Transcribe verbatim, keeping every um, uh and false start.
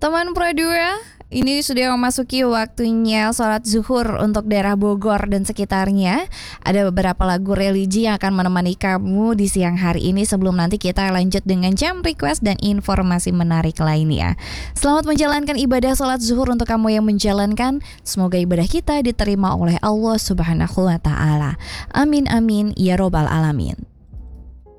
Teman Pro dua, ini sudah memasuki waktunya sholat zuhur untuk daerah Bogor dan sekitarnya. Ada beberapa lagu religi yang akan menemani kamu di siang hari ini sebelum nanti kita lanjut dengan jam request dan informasi menarik lainnya. Selamat menjalankan ibadah sholat zuhur untuk kamu yang menjalankan. Semoga ibadah kita diterima oleh Allah Subhanahu wa Ta'ala. Amin amin ya robbal alamin.